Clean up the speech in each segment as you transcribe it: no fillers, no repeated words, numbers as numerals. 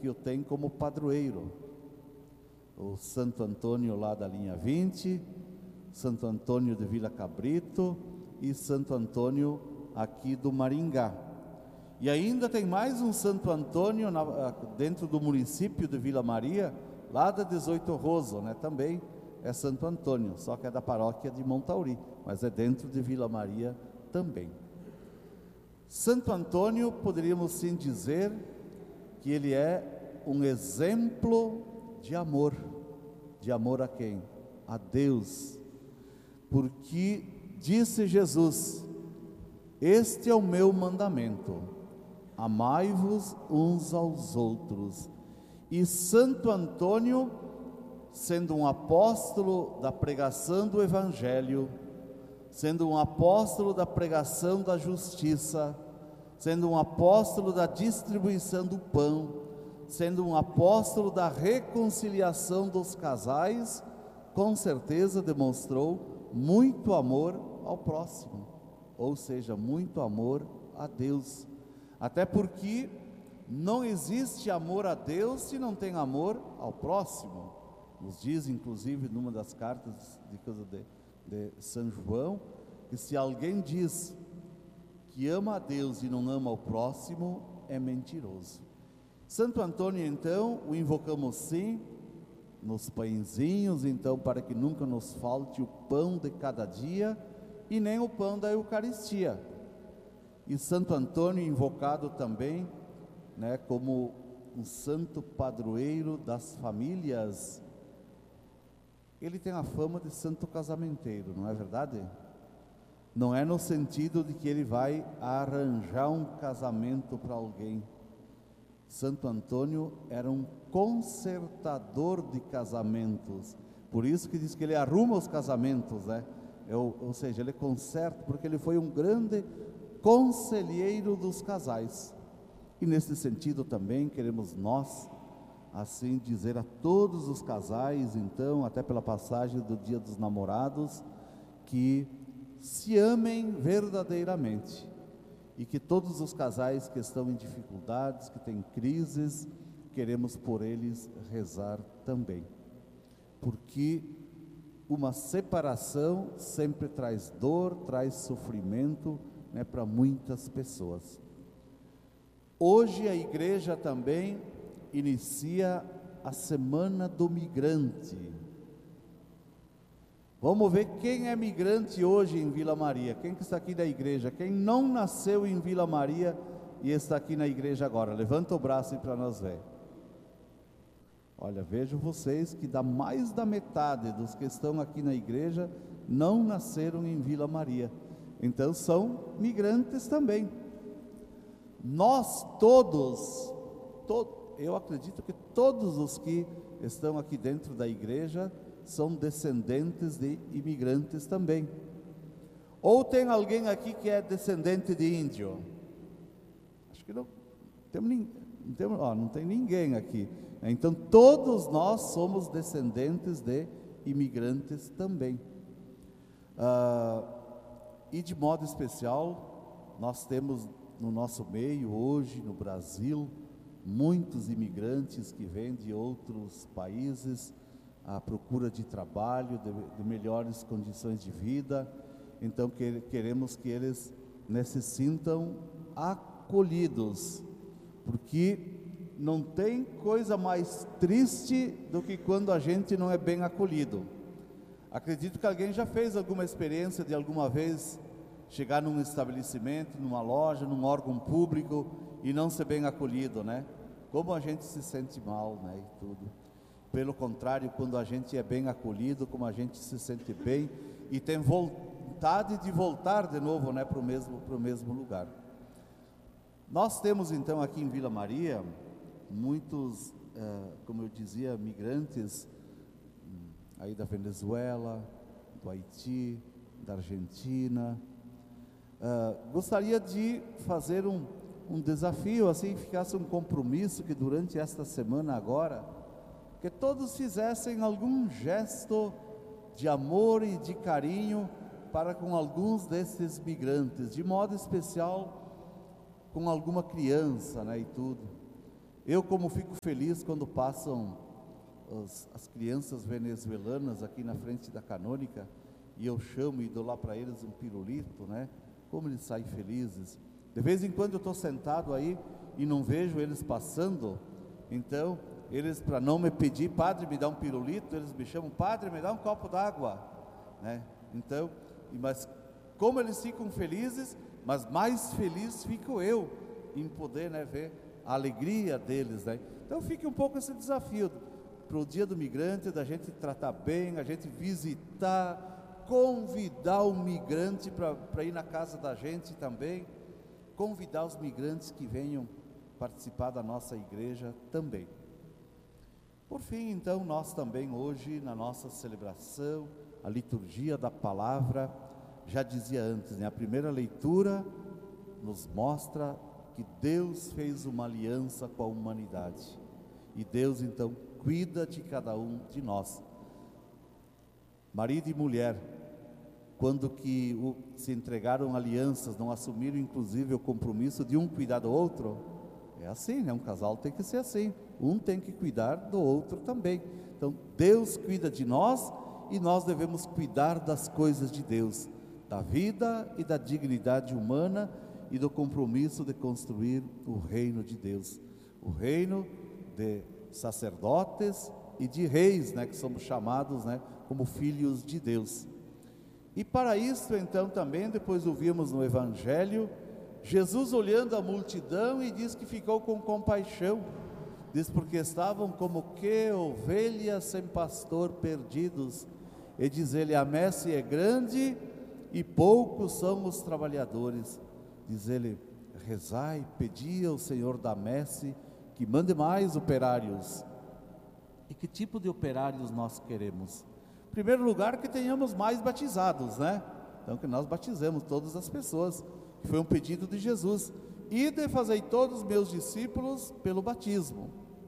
que o tem como padroeiro. O Santo Antônio lá da linha 20, Santo Antônio de Vila Cabrito e Santo Antônio aqui do Maringá. E ainda tem mais um Santo Antônio dentro do município de Vila Maria, lá da 18 Roso, né? Também é Santo Antônio, só que é da paróquia de Montauri, mas é dentro de Vila Maria também. Santo Antônio, poderíamos sim dizer que ele é um exemplo de amor a quem? A Deus, porque disse Jesus: este é o meu mandamento, amai-vos uns aos outros. E Santo Antônio, sendo um apóstolo da pregação do Evangelho, sendo um apóstolo da pregação da justiça, sendo um apóstolo da distribuição do pão, sendo um apóstolo da reconciliação dos casais, com certeza demonstrou muito amor ao próximo, ou seja, muito amor a Deus. Até porque não existe amor a Deus se não tem amor ao próximo. Nos diz, inclusive, numa das cartas de São João, que se alguém diz que ama a Deus e não ama ao próximo, é mentiroso. Santo Antônio, então, o invocamos sim, nos pãezinhos, então, para que nunca nos falte o pão de cada dia, e nem o pão da Eucaristia. E Santo Antônio invocado também, né, como um santo padroeiro das famílias. Ele tem a fama de santo casamenteiro, não é verdade? Não é no sentido de que ele vai arranjar um casamento para alguém. Santo Antônio era um consertador de casamentos, por isso que diz que ele arruma os casamentos, né? Ou seja, ele conserta, porque ele foi um grande conselheiro dos casais. E nesse sentido também queremos nós, assim dizer a todos os casais, então, até pela passagem do Dia dos Namorados, que se amem verdadeiramente, e que todos os casais que estão em dificuldades, que têm crises, queremos por eles rezar também, porque uma separação sempre traz dor, traz sofrimento, né, para muitas pessoas. Hoje a igreja também inicia a Semana do Migrante. Vamos ver quem é migrante hoje em Vila Maria, quem que está aqui da igreja, quem não nasceu em Vila Maria e está aqui na igreja agora. Levanta o braço aí para nós ver. Olha, vejo vocês que dá mais da metade dos que estão aqui na igreja não nasceram em Vila Maria, então são migrantes também. Nós todos, eu acredito que todos os que estão aqui dentro da igreja são descendentes de imigrantes também. Ou tem alguém aqui que é descendente de índio? Acho que não tem ninguém aqui. Então todos nós somos descendentes de imigrantes também. E de modo especial, nós temos no nosso meio hoje, no Brasil, muitos imigrantes que vêm de outros países à procura de trabalho, de melhores condições de vida. Então queremos que eles se sintam acolhidos, porque não tem coisa mais triste do que quando a gente não é bem acolhido. Acredito que alguém já fez alguma experiência de alguma vez chegar num estabelecimento, numa loja, num órgão público e não ser bem acolhido, né? Como a gente se sente mal, né? E tudo. Pelo contrário, quando a gente é bem acolhido, como a gente se sente bem e tem vontade de voltar de novo, né, para o mesmo lugar. Nós temos então aqui em Vila Maria muitos, como eu dizia, migrantes aí da Venezuela, do Haiti, da Argentina. Gostaria de fazer um desafio, assim, ficasse um compromisso, que durante esta semana agora, que todos fizessem algum gesto de amor e de carinho para com alguns desses migrantes, de modo especial com alguma criança, né, e tudo. Eu como fico feliz quando passam as crianças venezuelanas aqui na frente da canônica, e eu chamo e dou lá para eles um pirulito, né? Como eles saem felizes. De vez em quando eu estou sentado aí e não vejo eles passando, então eles, para não me pedir, padre, me dá um pirulito, eles me chamam, padre, me dá um copo d'água, né? Então, mas como eles ficam felizes, mas mais feliz fico eu em poder, né, ver a alegria deles, né? Então fica um pouco esse desafio para o Dia do Migrante, da gente tratar bem, a gente visitar, convidar o migrante para ir na casa da gente também, convidar os migrantes que venham participar da nossa igreja também. Por fim, então, nós também hoje, na nossa celebração, a liturgia da palavra, já dizia antes, né, a primeira leitura nos mostra que Deus fez uma aliança com a humanidade, e Deus então cuida de cada um de nós. Marido e mulher, quando que se entregaram alianças, não assumiram inclusive o compromisso de um cuidar do outro? É assim, né? Um casal tem que ser assim, um tem que cuidar do outro também. Então Deus cuida de nós e nós devemos cuidar das coisas de Deus, da vida e da dignidade humana e do compromisso de construir o reino de Deus, o reino de sacerdotes e de reis, né, que somos chamados, né, como filhos de Deus. E para isso então também, depois ouvimos no Evangelho, Jesus olhando a multidão e diz que ficou com compaixão, diz porque estavam como que ovelhas sem pastor perdidos, e diz ele, a messe é grande e poucos são os trabalhadores, diz ele, rezai, pedi ao Senhor da messe que mande mais operários. E que tipo de operários nós queremos? Em primeiro lugar, que tenhamos mais batizados, né? Então que nós batizemos todas as pessoas, que foi um pedido de Jesus, e de fazer todos os meus discípulos pelo batismo.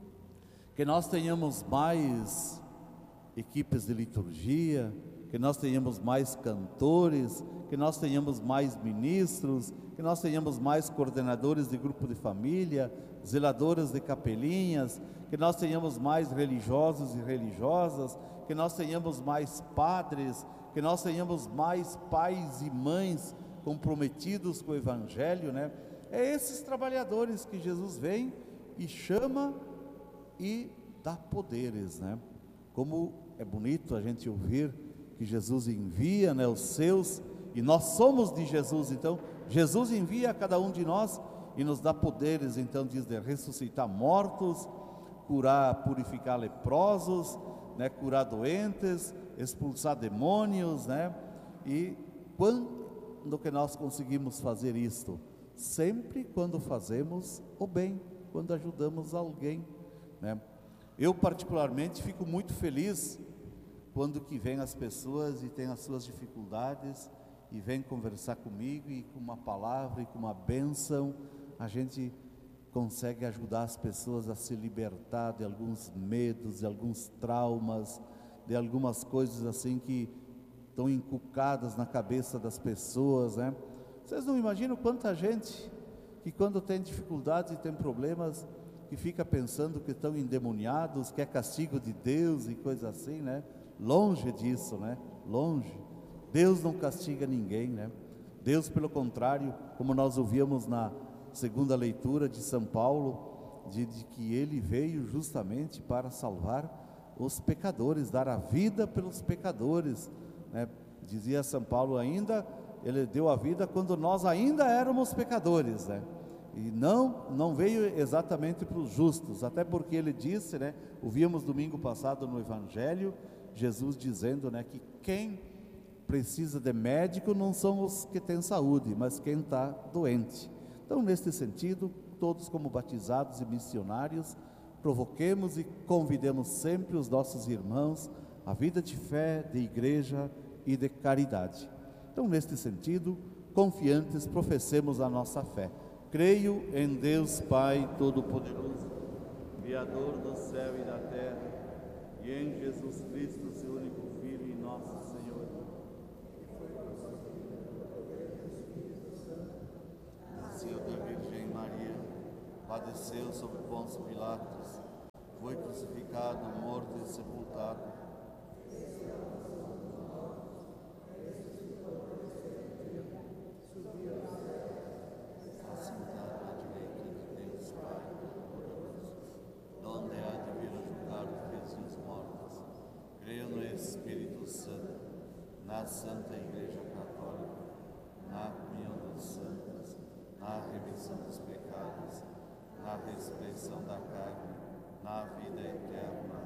Que nós tenhamos mais equipes de liturgia, que nós tenhamos mais cantores, que nós tenhamos mais ministros, que nós tenhamos mais coordenadores de grupo de família, zeladoras de capelinhas, que nós tenhamos mais religiosos e religiosas, que nós tenhamos mais padres, que nós tenhamos mais pais e mães comprometidos com o Evangelho, né? É esses trabalhadores que Jesus vem e chama e dá poderes, né? Como é bonito a gente ouvir que Jesus envia, né, os seus, e nós somos de Jesus, então Jesus envia a cada um de nós e nos dá poderes, então diz, de ressuscitar mortos, curar, purificar leprosos, né, curar doentes, expulsar demônios, né? E quando que nós conseguimos fazer isto? Sempre quando fazemos o bem, quando ajudamos alguém, né? Eu particularmente fico muito feliz quando que vem as pessoas e têm as suas dificuldades e vem conversar comigo, e com uma palavra e com uma bênção a gente consegue ajudar as pessoas a se libertar de alguns medos, de alguns traumas, de algumas coisas assim que estão inculcadas na cabeça das pessoas, né? Vocês não imaginam quanta gente que quando tem dificuldades e tem problemas, que fica pensando que estão endemoniados, que é castigo de Deus e coisa assim, né? Longe disso, né? Longe. Deus não castiga ninguém, né? Deus, pelo contrário, como nós ouvimos na segunda leitura de São Paulo, de que Ele veio justamente para salvar os pecadores, dar a vida pelos pecadores, né? Dizia São Paulo ainda, Ele deu a vida quando nós ainda éramos pecadores, né? E não veio exatamente para os justos, até porque Ele disse, né? Ouvimos domingo passado no Evangelho, Jesus dizendo, né, que quem precisa de médico não são os que têm saúde, mas quem está doente. Então, neste sentido, todos como batizados e missionários, provoquemos e convidemos sempre os nossos irmãos à vida de fé, de igreja e de caridade. Então, neste sentido, confiantes, professemos a nossa fé. Creio em Deus Pai Todo-Poderoso, Criador do céu e da terra, e em Jesus Cristo, seu único Filho e nosso Senhor, nasceu da Virgem Maria, padeceu sob Pôncio Pilatos, foi crucificado, morto e sepultado. Assentado à direita de Deus Pai Todo-Poderoso, donde há de vir a julgar os vivos e os mortos. Creio no Espírito Santo, na Santa Igreja Católica, na comunhão dos santos, na remissão dos pecados, na ressurreição da carne, na vida eterna.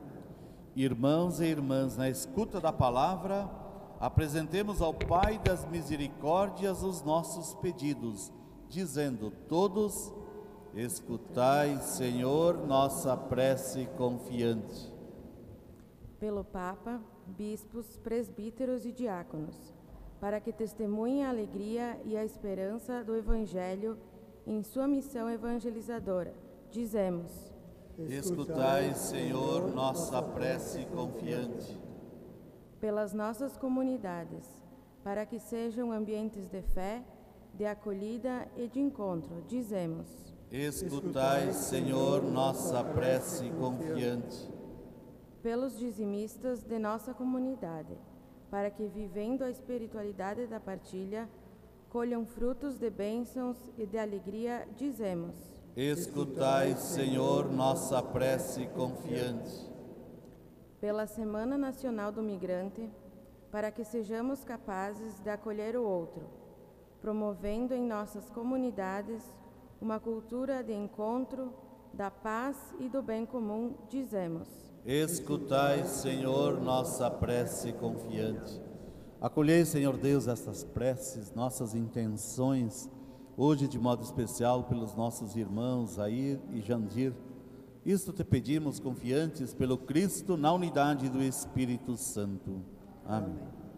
Irmãos e irmãs, na escuta da palavra, apresentemos ao Pai das misericórdias os nossos pedidos, dizendo todos: escutai, Senhor, nossa prece confiante. Pelo Papa, bispos, presbíteros e diáconos, para que testemunhem a alegria e a esperança do Evangelho em sua missão evangelizadora, dizemos: escutai, Senhor, nossa prece confiante. Pelas nossas comunidades, para que sejam ambientes de fé, de acolhida e de encontro, dizemos: escutai, Senhor, nossa prece confiante. Pelos dizimistas de nossa comunidade, para que, vivendo a espiritualidade da partilha, colham frutos de bênçãos e de alegria, dizemos: escutai, Senhor, nossa prece confiante. Pela Semana Nacional do Migrante, para que sejamos capazes de acolher o outro, promovendo em nossas comunidades uma cultura de encontro, da paz e do bem comum, dizemos: escutai, Senhor, nossa prece confiante. Acolhei, Senhor Deus, estas preces, nossas intenções, hoje de modo especial pelos nossos irmãos Air e Jandir. Isto te pedimos confiantes pelo Cristo na unidade do Espírito Santo. Amém.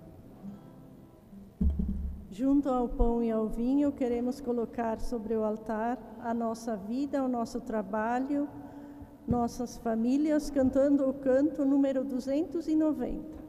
Junto ao pão e ao vinho, queremos colocar sobre o altar a nossa vida, o nosso trabalho, nossas famílias, cantando o canto número 290.